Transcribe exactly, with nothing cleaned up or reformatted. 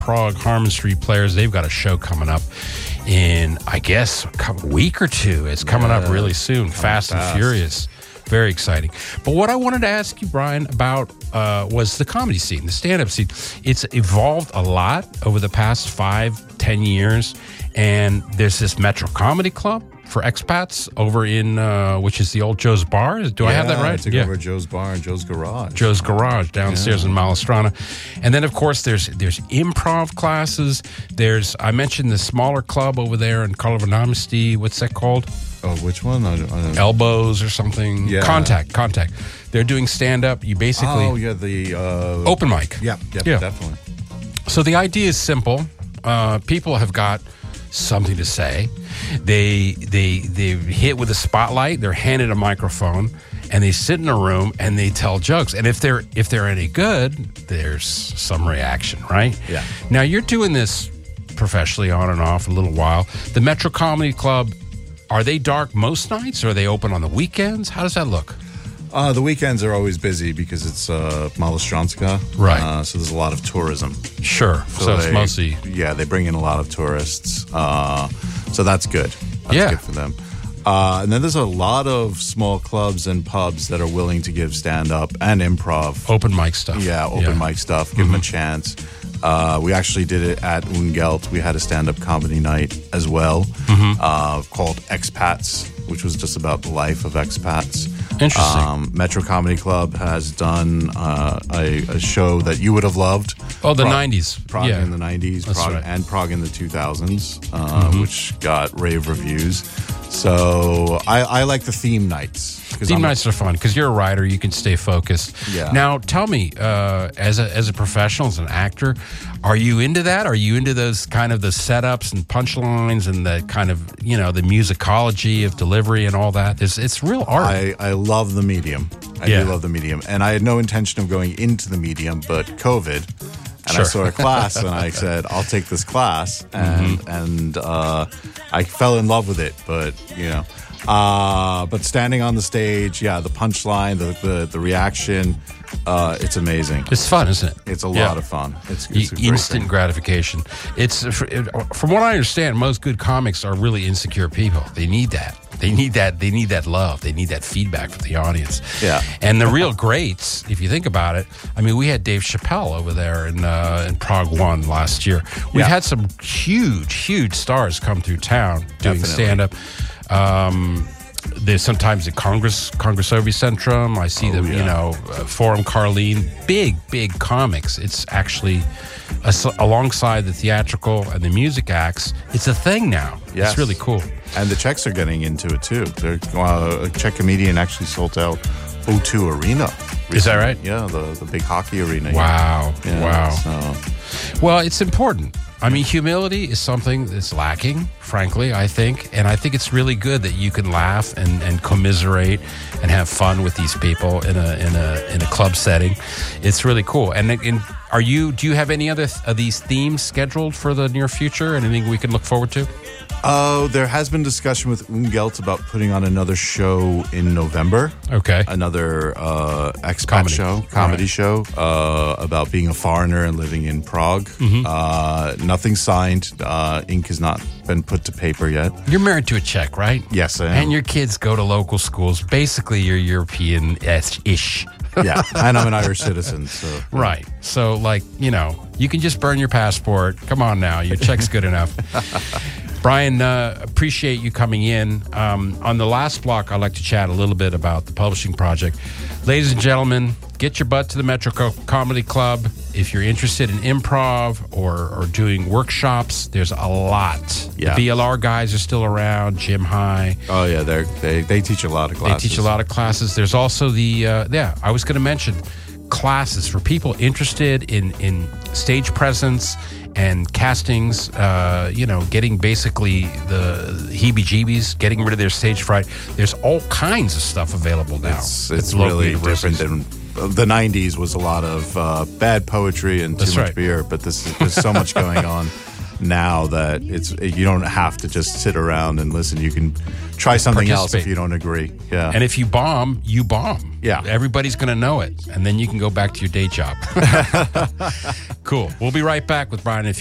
Prague Harmon Street Players. They've got a show coming up in, I guess, a week or two. It's coming yeah, up really soon. Fast, fast and Furious. Very exciting. But what I wanted to ask you, Brian, about uh, was the comedy scene, the stand-up scene. It's evolved a lot over the past five, ten years. And there's this Metro Comedy Club for expats over in, uh, which is the old Joe's Bar. Do yeah, I have that right? I took yeah. over Joe's Bar and Joe's Garage. Joe's Garage downstairs yeah. in Malistrana. And then, of course, there's there's improv classes. There's, I mentioned the smaller club over there in Karlovy. What's that called? Oh, which one? I don't, I don't Elbows or something. Yeah. Contact, Contact. They're doing stand-up. You basically... Oh, yeah, the... Uh, open mic. Yeah, yeah, yeah, definitely. So the idea is simple. Uh, people have got something to say. They they they hit with a spotlight. They're handed a microphone, and they sit in a room and they tell jokes. And if they're if they're any good, there's some reaction, right? Yeah. Now you're doing this professionally on and off a little while. The Metro Comedy Club, are they dark most nights, or are they open on the weekends? How does that look? Uh, the weekends are always busy because it's uh, Malostranska. Right. Uh, so there's a lot of tourism. Sure. So, so they, it's mostly... Yeah, they bring in a lot of tourists. Uh, so that's good. That's yeah. good for them. Uh, and then there's a lot of small clubs and pubs that are willing to give stand-up and improv. Open mic stuff. Yeah, open yeah. mic stuff. Give mm-hmm. them a chance. Uh, we actually did it at Ungelt. We had a stand-up comedy night as well mm-hmm. uh, called Expats, which was just about the life of expats. Interesting. Um, Metro Comedy Club has done uh, a, a show that you would have loved. Oh, the Prague, nineties. Prague yeah. in the nineties, That's Prague, right. and Prague in the two thousands, uh, mm-hmm. which got rave reviews. So I, I like the theme nights. Theme I'm nights a, are fun because you're a writer. You can stay focused. Yeah. Now, tell me, uh, as a as a professional, as an actor, are you into that? Are you into those kind of the setups and punchlines and the kind of, you know, the musicology of delivery and all that? It's, it's real art. I, I love the medium. I yeah. do love the medium. And I had no intention of going into the medium, but COVID. And sure. I saw a class and I said, I'll take this class. And, mm-hmm. and uh, I fell in love with it. But, you know. Uh, but standing on the stage, yeah, the punchline, the the, the reaction, uh, it's amazing. It's fun, isn't it? It's a yeah. lot of fun. It's, it's e- instant gratification. It's from what I understand, most good comics are really insecure people. They need that. They need that. They need that love. They need that feedback from the audience. Yeah. And the real greats, if you think about it, I mean, we had Dave Chappelle over there in uh, in Prague One last year. We've yeah. had some huge, huge stars come through town doing stand up. Um, there's sometimes at Congress, Congresovi Centrum. I see oh, them, yeah. you know, uh, Forum Carlene, big, big comics. It's actually a, alongside the theatrical and the music acts. It's a thing now. Yes. It's really cool. And the Czechs are getting into it too. They're, uh, a Czech comedian actually sold out O two Arena. Recently. Is that right? Yeah, the, the big hockey arena. Wow. Yeah, wow. So. Well, it's important. I mean, humility is something that's lacking, frankly, I think. And I think it's really good that you can laugh and, and commiserate and have fun with these people in a in a in a club setting. It's really cool. And, and are you do you have any other th- of these themes scheduled for the near future? Anything we can look forward to? Oh, uh, there has been discussion with Ungelt about putting on another show in November. Okay. Another uh, expat comedy. show, comedy right. show uh, about being a foreigner and living in Prague. Mm-hmm. Uh, nothing signed. Uh, ink has not been put to paper yet. You're married to a Czech, right? Yes, I am. And your kids go to local schools. Basically, you're European-ish. Yeah, and I'm an Irish citizen. So Right. So, like, you know, you can just burn your passport. Come on now. Your check's good enough. Brian, uh, appreciate you coming in. Um, on the last block, I'd like to chat a little bit about the publishing project. Ladies and gentlemen, get your butt to the Metro Co- Comedy Club. If you're interested in improv or, or doing workshops, there's a lot. Yeah. The B L R guys are still around, Jim High. Oh, yeah, they they they teach a lot of classes. They teach a lot of classes. There's also the, uh, yeah, I was going to mention classes for people interested in, in stage presence and castings, uh, you know, getting basically the heebie-jeebies, getting rid of their stage fright. There's all kinds of stuff available now. It's, it's really different than the nineties was a lot of uh, bad poetry and too That's much right. beer, but this is, there's so much going on. now that it's you don't have to just sit around and listen. You can try something else if you don't agree. Yeah. And if you bomb, you bomb. Yeah. Everybody's going to know it. And then you can go back to your day job. Cool. We'll be right back with Brian. If